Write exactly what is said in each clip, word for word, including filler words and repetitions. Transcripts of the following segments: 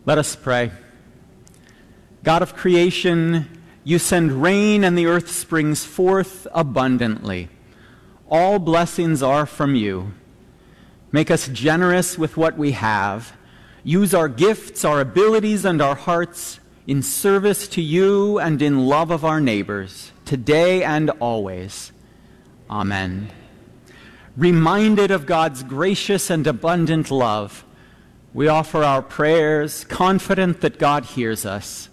Let us pray. God of creation, you send rain and the earth springs forth abundantly. All blessings are from you. Make us generous with what we have. Use our gifts, our abilities, and our hearts in service to you and in love of our neighbors, today and always. Amen. Reminded of God's gracious and abundant love, we offer our prayers, confident that God hears us.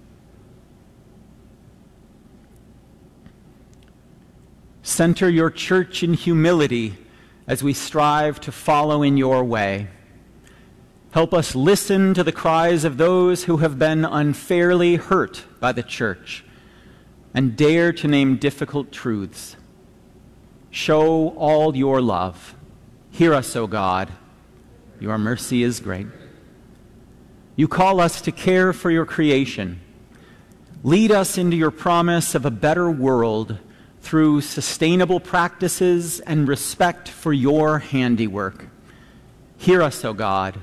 Center your church in humility as we strive to follow in your way. Help us listen to the cries of those who have been unfairly hurt by the church and dare to name difficult truths. Show all your love. Hear us, O God. Your mercy is great. You call us to care for your creation. Lead us into your promise of a better world through sustainable practices and respect for your handiwork. Hear us, O God.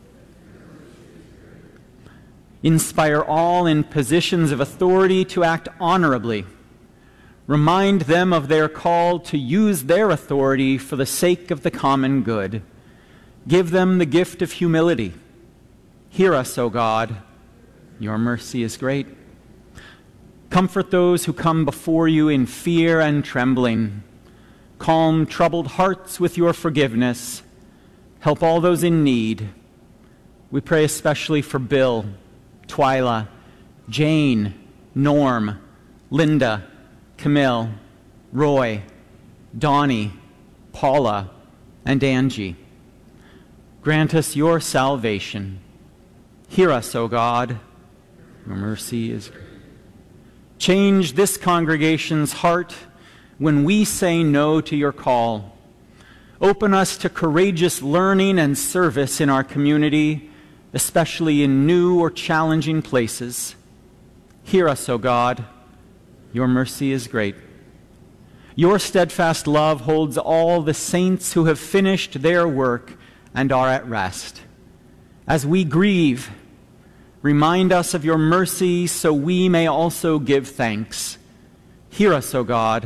Inspire all in positions of authority to act honorably. Remind them of their call to use their authority for the sake of the common good. Give them the gift of humility. Hear us, O God. Your mercy is great. Comfort those who come before you in fear and trembling. Calm troubled hearts with your forgiveness. Help all those in need. We pray especially for Bill, Twyla, Jane, Norm, Linda, Camille, Roy, Donnie, Paula, and Angie. Grant us your salvation. Hear us, O God. Your mercy is great. Change this congregation's heart when we say no to your call. Open us to courageous learning and service in our community, especially in new or challenging places. Hear us, O God. Your mercy is great. Your steadfast love holds all the saints who have finished their work and are at rest. As we grieve, remind us of your mercy so we may also give thanks. Hear us, O God.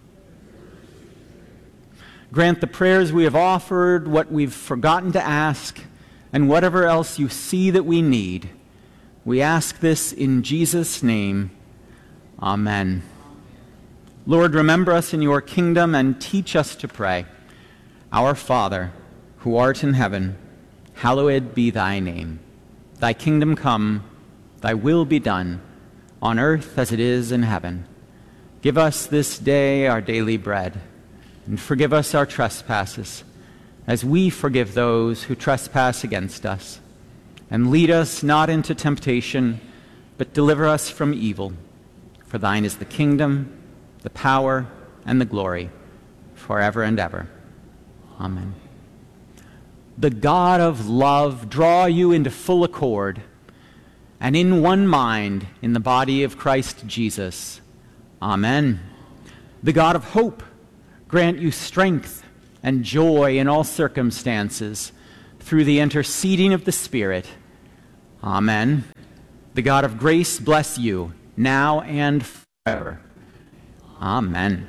Grant the prayers we have offered, what we've forgotten to ask, and whatever else you see that we need. We ask this in Jesus' name. Amen. Lord, remember us in your kingdom and teach us to pray. Our Father, who art in heaven, hallowed be thy name. Thy kingdom come, thy will be done, on earth as it is in heaven. Give us this day our daily bread, and forgive us our trespasses, as we forgive those who trespass against us. And lead us not into temptation, but deliver us from evil. For thine is the kingdom, the power, and the glory, forever and ever. Amen. The God of love draw you into full accord, and in one mind in the body of Christ Jesus. Amen. The God of hope grant you strength and joy in all circumstances through the interceding of the Spirit. Amen. The God of grace bless you now and forever. Amen.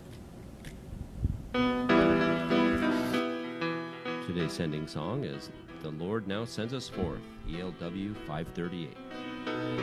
Today's sending song is The Lord Now Sends Us Forth, E L W five thirty-eight.